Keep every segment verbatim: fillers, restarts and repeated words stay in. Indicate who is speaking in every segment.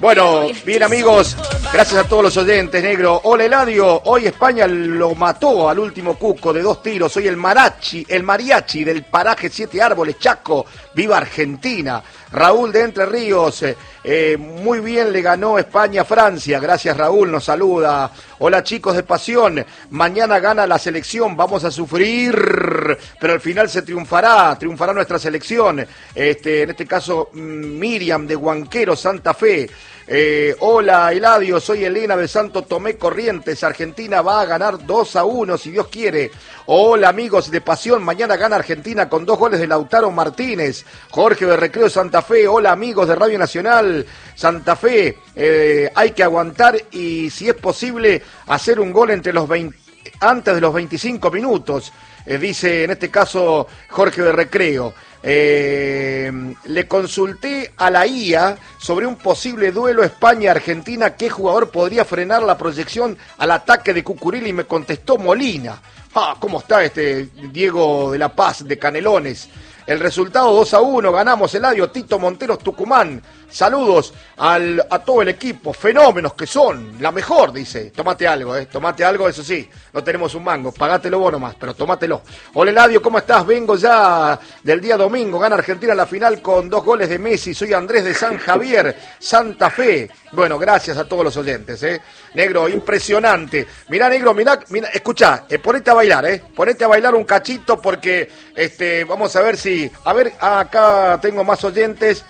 Speaker 1: Bueno, bien amigos, gracias a todos los oyentes, negro. Hola Eladio, hoy España lo mató al último cuco de dos tiros. Soy el marachi, el mariachi del paraje Siete Árboles, Chaco. Viva Argentina. Raúl de Entre Ríos, eh, eh, muy bien le ganó España a Francia. Gracias Raúl, nos saluda. Hola chicos de Pasión, mañana gana la selección, vamos a sufrir, pero al final se triunfará, triunfará nuestra selección. Este, en este caso Miriam de Huanquero, Santa Fe. Eh, hola Eladio, soy Elena de Santo Tomé Corrientes. Argentina va a ganar dos a uno si Dios quiere. Hola amigos de Pasión, mañana gana Argentina con dos goles de Lautaro Martínez. Jorge de Recreo Santa Fe. Hola amigos de Radio Nacional Santa Fe, eh, hay que aguantar y si es posible hacer un gol entre los veinte, antes de los veinticinco minutos, eh, dice en este caso Jorge de Recreo. Eh, le consulté a la I A sobre un posible duelo España-Argentina, qué jugador podría frenar la proyección al ataque de Cucurella, y me contestó Molina. Ah, ¿cómo está este Diego de la Paz de Canelones? El resultado dos a uno, ganamos Eladio. Tito Monteros, Tucumán. Saludos al, a todo el equipo, fenómenos que son, la mejor, dice. Tómate algo, eh, tómate algo, eso sí, no tenemos un mango, pagátelo vos nomás, pero tómatelo. Hola Eladio, ¿cómo estás? Vengo ya del día domingo, gana Argentina la final con dos goles de Messi. Soy Andrés de San Javier, Santa Fe. Bueno, gracias a todos los oyentes, eh. Negro, impresionante. Mirá, negro, mirá, mirá, escuchá, eh, ponete a bailar, eh. Ponete a bailar un cachito porque este, vamos a ver si. A ver, acá tengo más oyentes.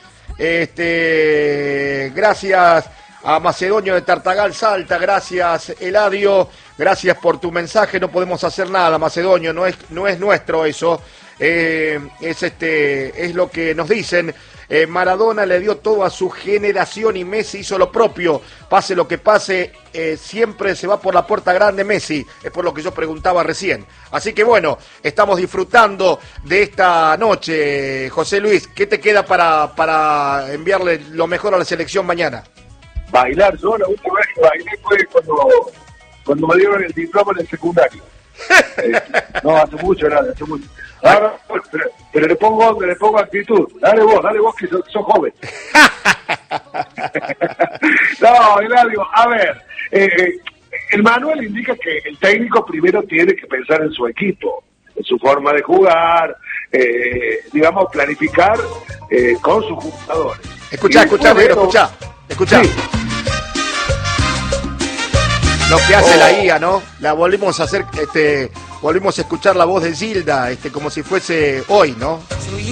Speaker 1: Este, gracias a Macedonio de Tartagal Salta, gracias Eladio, gracias por tu mensaje. No podemos hacer nada, Macedonio, no es, no es nuestro eso. Eh, es este, es lo que nos dicen. Eh, Maradona le dio todo a su generación y Messi hizo lo propio. Pase lo que pase, eh, siempre se va por la puerta grande Messi. Es por lo que yo preguntaba recién. Así que bueno, estamos disfrutando de esta noche. José Luis, ¿qué te queda para, para enviarle lo mejor a la selección mañana?
Speaker 2: Bailar. Yo la última vez que bailé fue cuando, cuando me dieron el diploma en el secundario. eh, no, hace mucho, nada, hace mucho. Ahora, pero, pero le pongo le pongo actitud. Dale vos, dale vos que sos, sos joven. No, Eladio, a ver, eh, el manual indica que el técnico primero tiene que pensar en su equipo, en su forma de jugar, eh, digamos, planificar eh, con sus jugadores.
Speaker 1: Escuchá, escuchá, negro, escuchá, escuchá. Sí. Lo que hace oh. la I A, ¿no? La volvimos a hacer, este, volvimos a escuchar la voz de Gilda, este, como si fuese hoy, ¿no?